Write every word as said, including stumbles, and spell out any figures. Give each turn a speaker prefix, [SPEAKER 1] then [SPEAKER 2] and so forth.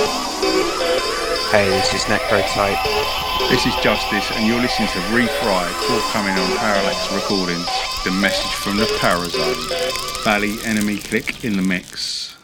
[SPEAKER 1] Hey, this is Necrotype.
[SPEAKER 2] This is Justice, and you're listening to Refried, forthcoming on Parallax Recordings. The message from the Power Zone. Bally Enemy Click in the mix.